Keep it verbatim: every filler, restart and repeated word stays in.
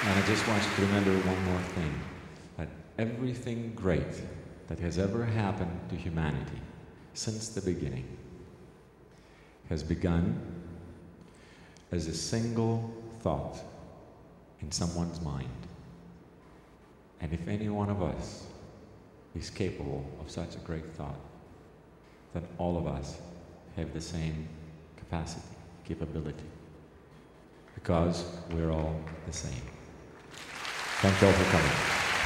And I just want you to remember one more thing, that everything great that has ever happened to humanity since the beginning has begun as a single thought in someone's mind. And if any one of us is capable of such a great thought, then all of us have the same capacity, capability, because we're all the same. Thank you all for coming.